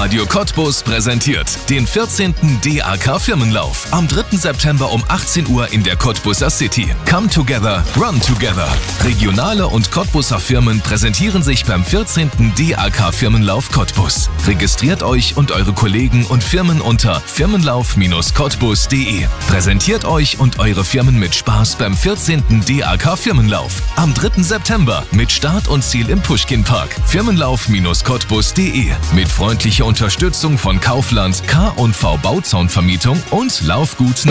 Radio Cottbus präsentiert den 14. DAK Firmenlauf am 3. September um 18 Uhr in der Cottbuser City. Come together, run together. Regionale und Cottbuser Firmen präsentieren sich beim 14. DAK Firmenlauf Cottbus. Registriert euch und eure Kollegen und Firmen unter firmenlauf-cottbus.de. Präsentiert euch und eure Firmen mit Spaß beim 14. DAK Firmenlauf am 3. September mit Start und Ziel im Puschkinpark. Firmenlauf-cottbus.de mit freundlicher Unterstützung von Kaufland, K&V Bauzaunvermietung und Laufgut